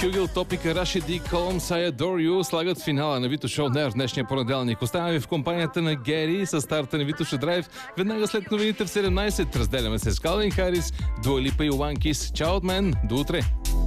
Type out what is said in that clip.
Хюгел, Топика, Рашиди, Коломс, I Adore You слагат финала на Вито Шоу днес, днешния понеделник. Оставяме ви в компанията на Гери с старта на Витоша Драйв. Веднага след новините в 17 разделяме се с Калвин Харис, Дуа Липа и One Kiss. Чао от мен, до утре!